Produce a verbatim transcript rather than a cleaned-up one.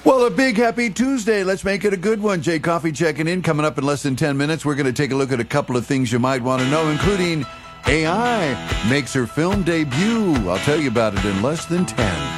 Well, a big happy Tuesday. Let's make it a good one. Jay Coffee checking in. Coming up in less than ten minutes, we're going to take a look at a couple of things you might want to know, including A I makes her film debut. I'll tell you about it in less than ten.